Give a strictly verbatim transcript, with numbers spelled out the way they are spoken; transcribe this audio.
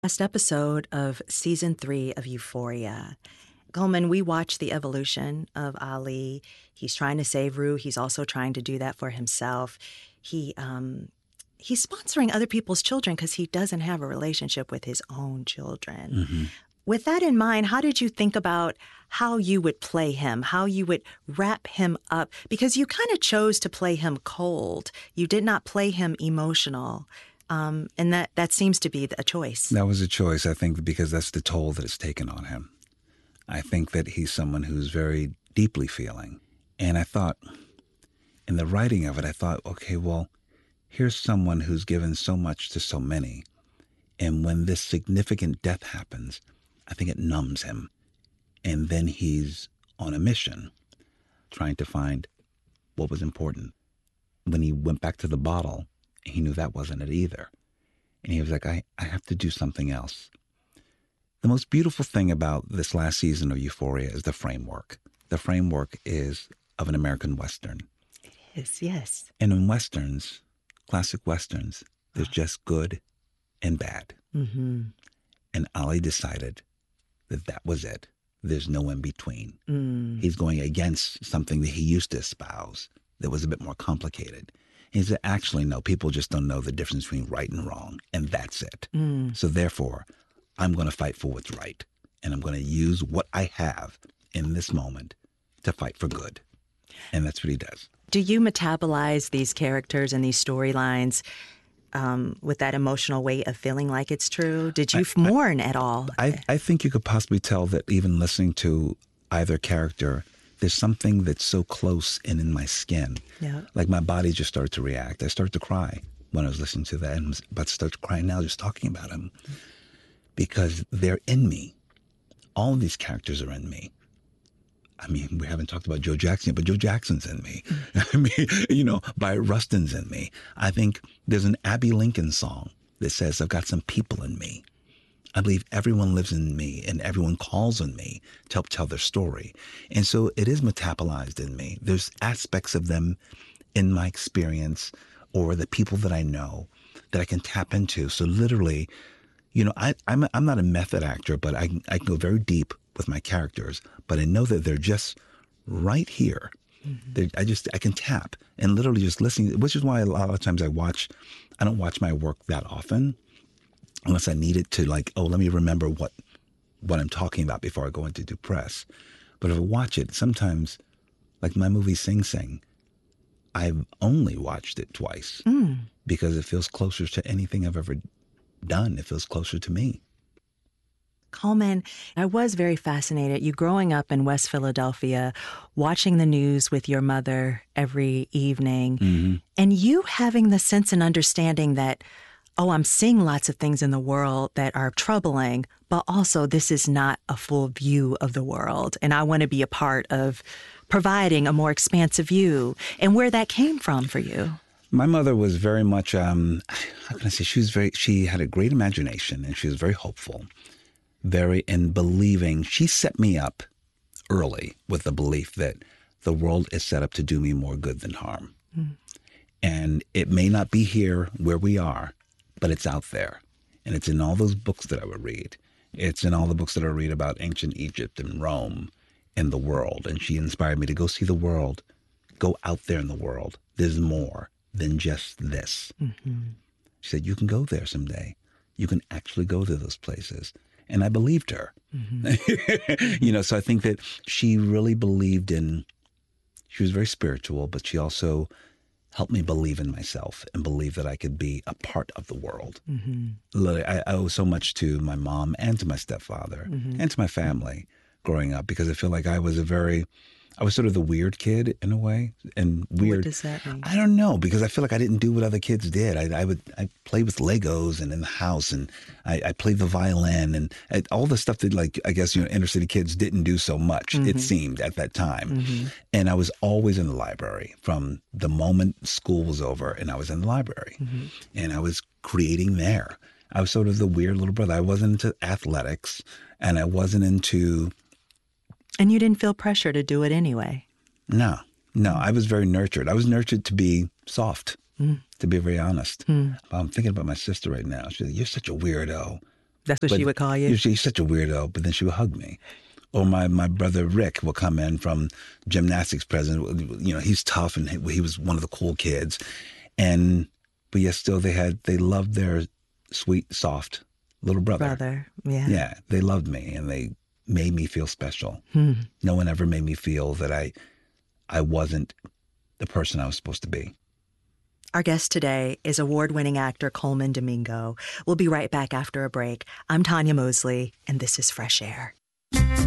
Last episode of season three of Euphoria. Coleman, we watch the evolution of Ali. He's trying to save Rue. He's also trying to do that for himself. He um, he's sponsoring other people's children because he doesn't have a relationship with his own children. Mm-hmm. With that in mind, how did you think about how you would play him, how you would wrap him up? Because you kind of chose to play him cold. You did not play him emotional. Um, and that, that seems to be a choice. That was a choice, I think, because that's the toll that it's taken on him. I think that he's someone who's very deeply feeling. And I thought, in the writing of it, I thought, okay, well, here's someone who's given so much to so many. And when this significant death happens, I think it numbs him. And then he's on a mission, trying to find what was important. When he went back to the bottle, he knew that wasn't it either. And he was like, I, I have to do something else. The most beautiful thing about this last season of Euphoria is the framework. The framework is of an American Western. It is, yes. And in Westerns, classic Westerns, there's Oh. just good and bad. Mm-hmm. And Ali decided that that was it. There's no in between. Mm. He's going against something that he used to espouse that was a bit more complicated. He said, actually, no, people just don't know the difference between right and wrong, and that's it. Mm. So therefore, I'm going to fight for what's right, and I'm going to use what I have in this moment to fight for good. And that's what he does. Do you metabolize these characters and these storylines um, with that emotional weight of feeling like it's true? Did you I, mourn at all? I, I think you could possibly tell that even listening to either character, there's something that's so close and in my skin. Yeah. Like my body just started to react. I started to cry when I was listening to that. And I'm about to start crying now just talking about him. Because they're in me. All of these characters are in me. I mean, we haven't talked about Joe Jackson, but Joe Jackson's in me. I mean, you know, Bayard Rustin's in me. I think there's an Abbey Lincoln song that says, I've got some people in me. I believe everyone lives in me and everyone calls on me to help tell their story. And so it is metabolized in me. There's aspects of them in my experience or the people that I know that I can tap into. So literally, you know, I, I'm, I'm not a method actor, but I, I can go very deep with my characters. But I know that they're just right here. Mm-hmm. I just, I can tap and literally just listening, which is why a lot of times I watch, I don't watch my work that often. Unless I need it to like, oh, let me remember what what I'm talking about before I go into do press. But if I watch it, sometimes, like my movie Sing Sing, I've only watched it twice Mm. because it feels closer to anything I've ever done. It feels closer to me. Coleman, I was very fascinated. You growing up in West Philadelphia, watching the news with your mother every evening, Mm-hmm. and you having the sense and understanding that, oh, I'm seeing lots of things in the world that are troubling, but also this is not a full view of the world. And I want to be a part of providing a more expansive view, and where that came from for you. My mother was very much, um, how can I say, she was very, she had a great imagination and she was very hopeful, very in believing. She set me up early with the belief that the world is set up to do me more good than harm. Mm. And it may not be here where we are, but it's out there. And it's in all those books that I would read. It's in all the books that I read about ancient Egypt and Rome and the world. And she inspired me to go see the world, go out there in the world. There's more than just this. Mm-hmm. She said, you can go there someday. You can actually go to those places. And I believed her. Mm-hmm. You know, so I think that she really believed in, she was very spiritual, but she also helped me believe in myself and believe that I could be a part of the world. Mm-hmm. I, I owe so much to my mom and to my stepfather mm-hmm. and to my family growing up because I feel like I was a very, I was sort of the weird kid in a way. And weird. What does that mean? I don't know, because I feel like I didn't do what other kids did. I, I would I play with Legos and in the house, and I, I played the violin and I, all the stuff that, like, I guess, you know, inner city kids didn't do so much, mm-hmm. it seemed, at that time. Mm-hmm. And I was always in the library from the moment school was over, and I was in the library. Mm-hmm. And I was creating there. I was sort of the weird little brother. I wasn't into athletics, and I wasn't into... And you didn't feel pressure to do it anyway? No, no. I was very nurtured. I was nurtured to be soft, mm. to be very honest. Mm. I'm thinking about my sister right now. She's like, you're such a weirdo, That's what But she would call you? She's such a weirdo, but then she would hug me. Or my, my brother Rick will come in from gymnastics president. You know, he's tough and he, he was one of the cool kids. And, but yet still they had, they loved their sweet, soft little brother. Brother, yeah. Yeah, they loved me and they made me feel special. Hmm. No one ever made me feel that I, I wasn't the person I was supposed to be. Our guest today is award-winning actor Colman Domingo. We'll be right back after a break. I'm Tanya Mosley, and this is Fresh Air.